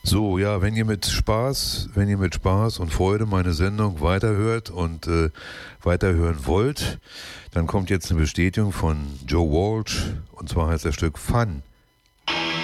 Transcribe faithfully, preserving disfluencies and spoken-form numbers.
So, ja, wenn ihr mit Spaß, wenn ihr mit Spaß und Freude meine Sendung weiterhört und äh, weiterhören wollt, dann kommt jetzt eine Bestätigung von Joe Walsh, und zwar heißt das Stück Fun.